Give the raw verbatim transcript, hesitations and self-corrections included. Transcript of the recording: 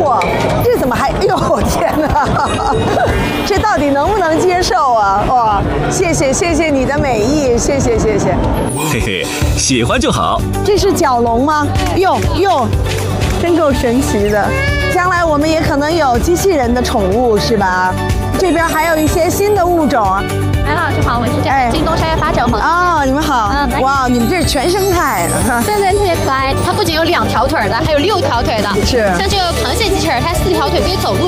嚯，这怎么还？哎呦天哪，这到底能不能接受啊？哇，谢谢谢谢你的美意，谢谢谢谢。 嘿嘿，喜欢就好。 这是角龙吗？哟哟，真够神奇的。将来我们也可能有机器人的宠物，是吧？这边还有一些新的物种。 哎，老师好，我是这京东商业发展黄。 哦，你们好。嗯，哇，你们这是全生态的。 对对，特别可爱。它不仅有两条腿的，还有六条腿的。 是。 像这个螃蟹机器人，它四条腿可以走路。